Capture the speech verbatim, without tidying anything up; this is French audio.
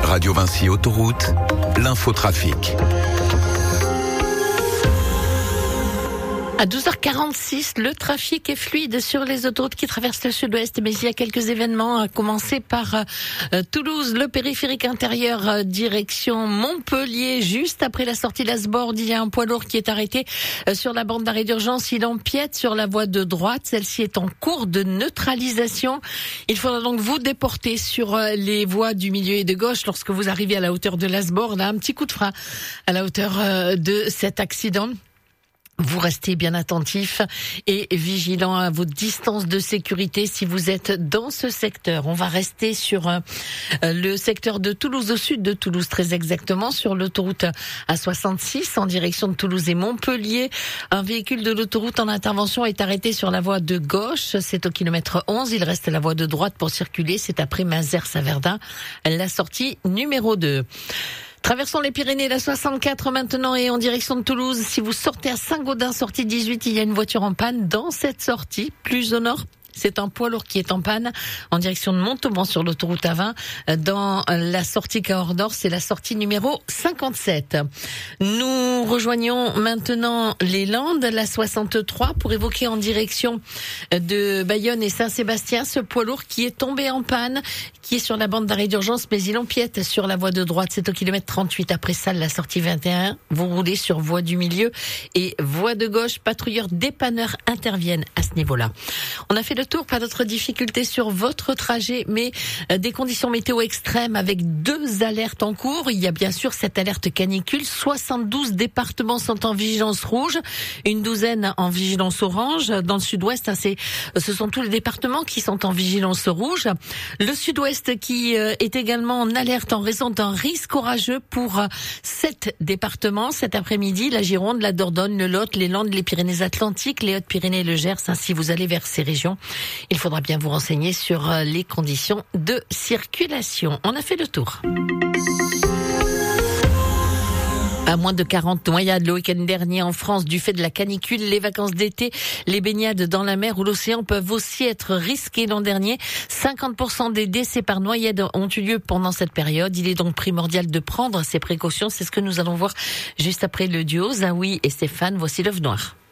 Radio Vinci Autoroute, l'infotrafic. À douze heures quarante-six, le trafic est fluide sur les autoroutes qui traversent le sud-ouest, mais il y a quelques événements, à commencer par euh, Toulouse, le périphérique intérieur, euh, direction Montpellier. Juste après la sortie d'Asbord, il y a un poids lourd qui est arrêté euh, sur la bande d'arrêt d'urgence. Il empiète sur la voie de droite. Celle-ci est en cours de neutralisation. Il faudra donc vous déporter sur euh, les voies du milieu et de gauche lorsque vous arrivez à la hauteur de l'Asbord. Là, un petit coup de frein à la hauteur euh, de cet accident. Vous restez bien attentif et vigilant à vos distances de sécurité si vous êtes dans ce secteur. On va rester sur euh, le secteur de Toulouse, au sud de Toulouse très exactement, sur l'autoroute A soixante-six en direction de Toulouse et Montpellier. Un véhicule de l'autoroute en intervention est arrêté sur la voie de gauche. C'est au kilomètre onze. Il reste la voie de droite pour circuler. C'est après Mazères-Saverdin, la sortie numéro deux. Traversons les Pyrénées, la soixante-quatre maintenant et en direction de Toulouse. Si vous sortez à Saint-Gaudens, sortie dix-huit, il y a une voiture en panne. Dans cette sortie, plus au nord, c'est un poids lourd qui est en panne en direction de Montauban sur l'autoroute A vingt. Dans la sortie Cahors d'Or, c'est la sortie numéro cinquante-sept. Nous rejoignons maintenant les Landes, la soixante-trois, pour évoquer en direction de Bayonne et Saint-Sébastien ce poids lourd qui est tombé en panne, qui est sur la bande d'arrêt d'urgence, mais il empiète sur la voie de droite. C'est au kilomètre trente-huit après ça, la sortie vingt et un. Vous roulez sur voie du milieu et voie de gauche. Patrouilleurs dépanneurs interviennent à ce niveau-là. On a fait le tour, pas d'autres difficultés sur votre trajet, mais des conditions météo extrêmes avec deux alertes en cours. Il y a bien sûr cette alerte canicule. soixante-douze départements sont en vigilance rouge, une douzaine en vigilance orange. Dans le sud-ouest, c'est, ce sont tous les départements qui sont en vigilance rouge. Le sud-ouest qui est également en alerte en raison d'un risque orageux pour sept départements. Cet après-midi, la Gironde, la Dordogne, le Lot, les Landes, les Pyrénées-Atlantiques, les Hautes-Pyrénées et le Gers. Ainsi, vous allez vers ces régions. Il faudra bien vous renseigner sur les conditions de circulation. On a fait le tour. À moins de quarante noyades le week-end dernier en France du fait de la canicule, les vacances d'été, les baignades dans la mer ou l'océan peuvent aussi être risquées l'an dernier. cinquante pour cent des décès par noyade ont eu lieu pendant cette période. Il est donc primordial de prendre ces précautions. C'est ce que nous allons voir juste après le duo Zawi et Stéphane. Voici L'Œuf Noir.